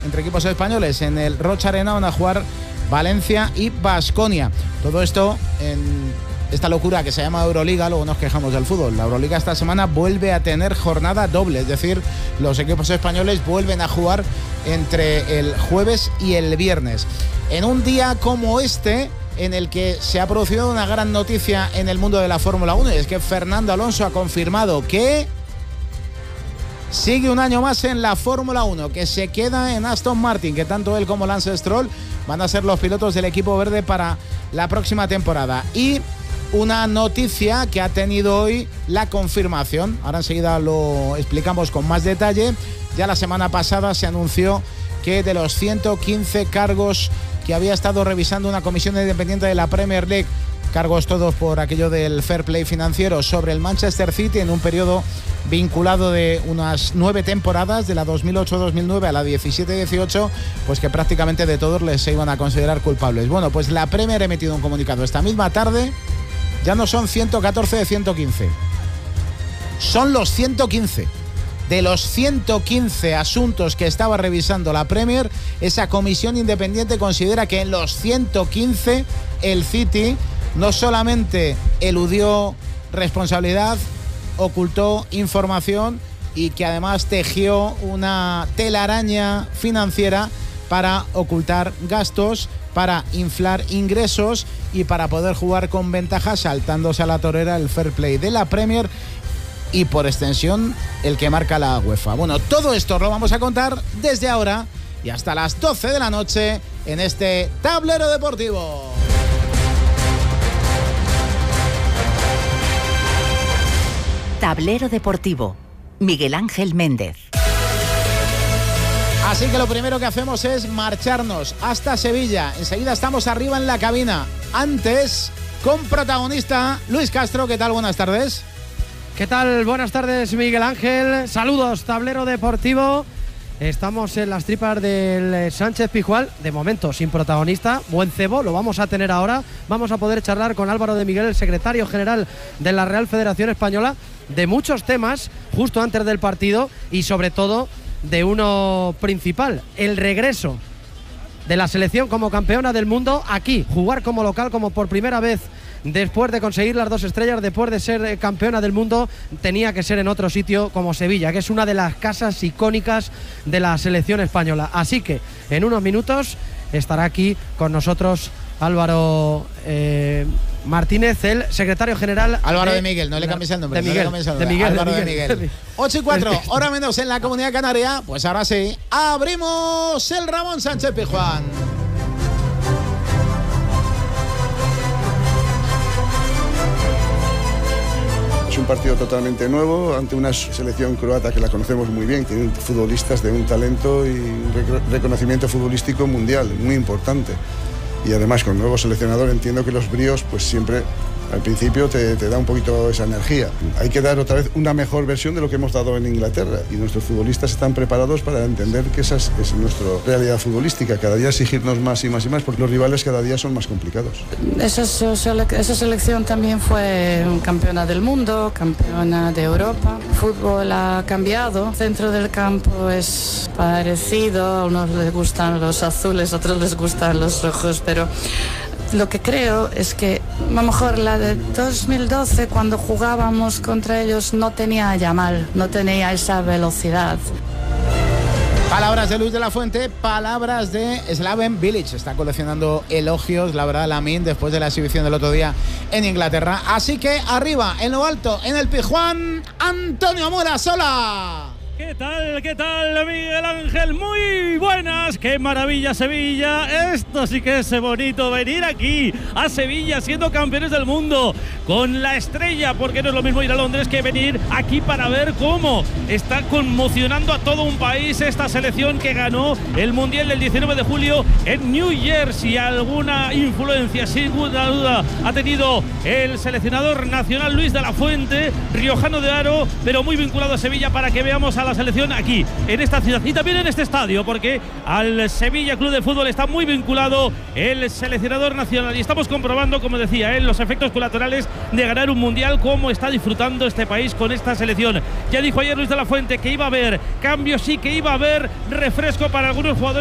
entre equipos españoles. En el Rocha Arena van a jugar Valencia y Baskonia. Todo esto en esta locura que se llama Euroliga. Luego nos quejamos del fútbol. La Euroliga esta semana vuelve a tener jornada doble, es decir, los equipos españoles vuelven a jugar entre el jueves y el viernes. En un día como este, en el que se ha producido una gran noticia en el mundo de la Fórmula 1, y es que Fernando Alonso ha confirmado que sigue un año más en la Fórmula 1, que se queda en Aston Martin, que tanto él como Lance Stroll van a ser los pilotos del equipo verde para la próxima temporada. Y una noticia que ha tenido hoy la confirmación, ahora enseguida lo explicamos con más detalle. Ya la semana pasada se anunció que de los 115 cargos que había estado revisando una comisión independiente de la Premier League, cargos todos por aquello del fair play financiero sobre el Manchester City en un periodo vinculado de unas 9 temporadas, de la 2008-2009 a la 17-18, pues que prácticamente de todos les se iban a considerar culpables. Bueno, pues la Premier ha emitido un comunicado esta misma tarde. Ya no son 114 de 115, son los 115. De los 115 asuntos que estaba revisando la Premier, esa comisión independiente considera que en los 115 el City no solamente eludió responsabilidad, ocultó información y que además tejió una telaraña financiera para ocultar gastos, para inflar ingresos y para poder jugar con ventaja, saltándose a la torera el fair play de la Premier y por extensión el que marca la UEFA. Bueno, todo esto lo vamos a contar desde ahora y hasta las 12 de la noche en este Tablero Deportivo. Tablero Deportivo, Miguel Ángel Méndez. Así que lo primero que hacemos es marcharnos hasta Sevilla. Enseguida estamos arriba en la cabina. Antes, con protagonista Luis Castro. ¿Qué tal? Buenas tardes. ¿Qué tal? Buenas tardes, Miguel Ángel. Saludos, Tablero Deportivo. Estamos en las tripas del Sánchez Pizjuán. De momento, sin protagonista. Buen cebo, lo vamos a tener ahora. Vamos a poder charlar con Álvaro de Miguel, el secretario general de la Real Federación Española, de muchos temas justo antes del partido y sobre todo de uno principal, el regreso de la selección como campeona del mundo aquí, jugar como local como por primera vez después de conseguir las 2 estrellas, después de ser campeona del mundo, tenía que ser en otro sitio como Sevilla, que es una de las casas icónicas de la selección española. Así que en unos minutos estará aquí con nosotros Álvaro Martínez, el secretario general. Álvaro de Miguel, no le cambies el nombre. De Miguel, Álvaro de Miguel. 8:04, hora menos en la Comunidad Canaria. Pues ahora sí, abrimos el Ramón Sánchez Pizjuán. Es un partido totalmente nuevo ante una selección croata que la conocemos muy bien, tiene futbolistas de un talento y un reconocimiento futbolístico mundial muy importante. Y además con nuevo seleccionador entiendo que los bríos pues siempre al principio te da un poquito esa energía. Hay que dar otra vez una mejor versión de lo que hemos dado en Inglaterra y nuestros futbolistas están preparados para entender que esa es nuestra realidad futbolística, cada día exigirnos más y más y más porque los rivales cada día son más complicados. Esa selección también fue campeona del mundo, campeona de Europa. El fútbol ha cambiado, el centro del campo es parecido, a unos les gustan los azules, a otros les gustan los rojos, pero lo que creo es que a lo mejor la de 2012 cuando jugábamos contra ellos no tenía Yamal, no tenía esa velocidad. Palabras de Luis de la Fuente, palabras de Slaven Bilic. Está coleccionando elogios, la verdad, Lamine, después de la exhibición del otro día en Inglaterra. Así que arriba, en lo alto, en el Pizjuán, Antonio Mora Sola. ¿Qué tal, Miguel Ángel? Muy buenas, qué maravilla Sevilla. Esto sí que es bonito, venir aquí a Sevilla siendo campeones del mundo con la estrella, porque no es lo mismo ir a Londres que venir aquí para ver cómo está conmocionando a todo un país esta selección que ganó el Mundial del 19 de julio en New Jersey. Alguna influencia, sin duda, ha tenido el seleccionador nacional Luis de la Fuente, riojano de Haro, pero muy vinculado a Sevilla, para que veamos a la la selección aquí, en esta ciudad y también en este estadio, porque al Sevilla Club de Fútbol está muy vinculado el seleccionador nacional y estamos comprobando, como decía él, los efectos colaterales de ganar un mundial, cómo está disfrutando este país con esta selección. Ya dijo ayer Luis de la Fuente que iba a haber cambios, sí, que iba a haber refresco para algunos jugadores